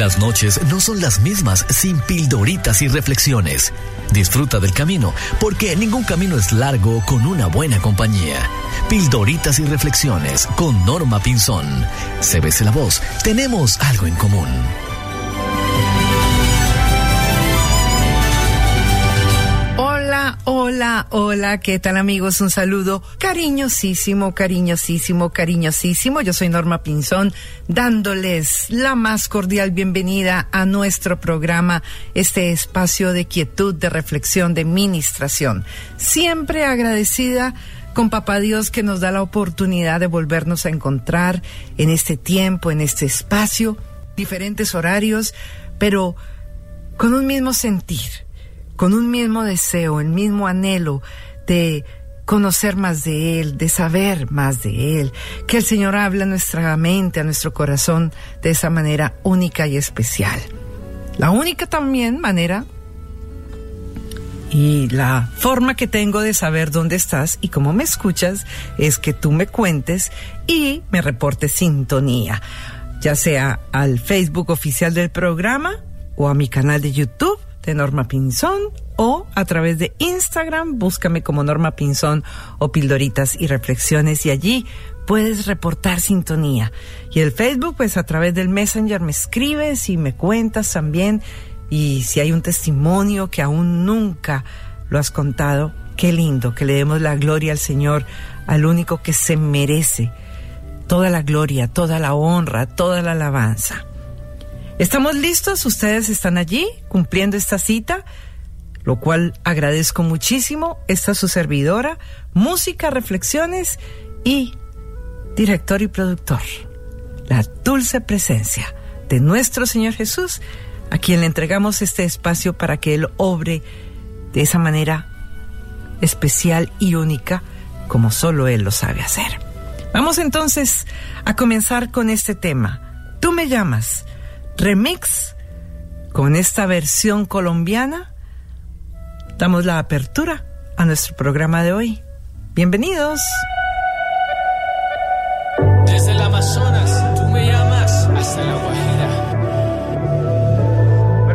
Las noches no son las mismas sin pildoritas y reflexiones. Disfruta del camino, porque ningún camino es largo con una buena compañía. Pildoritas y reflexiones con Norma Pinzón. CBC La Voz, tenemos algo en común. Hola, ¿qué tal amigos? Un saludo cariñosísimo. Yo soy Norma Pinzón, dándoles la más cordial bienvenida a nuestro programa, este espacio de quietud, de reflexión, de ministración. Siempre agradecida con Papá Dios que nos da la oportunidad de volvernos a encontrar en este tiempo, en este espacio, diferentes horarios, pero con un mismo sentir, con un mismo deseo, el mismo anhelo de conocer más de Él, de saber más de Él, que el Señor habla a nuestra mente, a nuestro corazón de esa manera única y especial. La única también manera y la forma que tengo de saber dónde estás y cómo me escuchas es que tú me cuentes y me reportes sintonía, ya sea al Facebook oficial del programa o a mi canal de YouTube de Norma Pinzón, o a través de Instagram, búscame como Norma Pinzón o Pildoritas y Reflexiones, y allí puedes reportar sintonía. Y el Facebook, pues a través del Messenger me escribes y me cuentas también, y si hay un testimonio que aún nunca lo has contado, qué lindo, que le demos la gloria al Señor, al único que se merece toda la gloria, toda la honra, toda la alabanza. ¿Estamos listos? Ustedes están allí cumpliendo esta cita, lo cual agradezco muchísimo. Esta es su servidora, música, reflexiones y director y productor. La dulce presencia de nuestro Señor Jesús, a quien le entregamos este espacio para que Él obre de esa manera especial y única como solo Él lo sabe hacer. Vamos entonces a comenzar con este tema. Tú me llamas. Remix, con esta versión colombiana, damos la apertura a nuestro programa de hoy. Bienvenidos. Desde el Amazonas, tú me llamas, hasta la Guajira.